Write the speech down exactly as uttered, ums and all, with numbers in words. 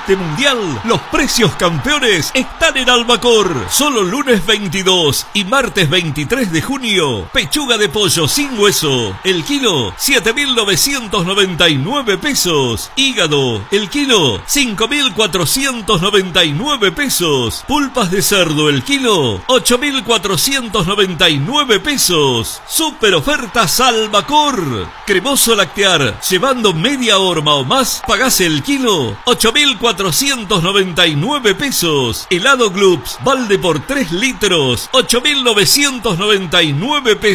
este mundial, los precios campeones están en Albacor. Solo lunes veintidós y martes veintitrés de junio. Pechuga de pollo sin hueso, el kilo, siete mil novecientos noventa y nueve pesos. Hígado, el kilo, cinco mil cuatrocientos noventa y nueve pesos. Pulpas de cerdo, el kilo, ocho mil cuatrocientos noventa y nueve pesos. Super ofertas Albacor. Cremoso lactear, llevando media horma o más, pagás el kilo, ocho mil cuatrocientos noventa y nueve pesos. Helado Gloops, balde por tres litros, ocho mil novecientos noventa y nueve pesos.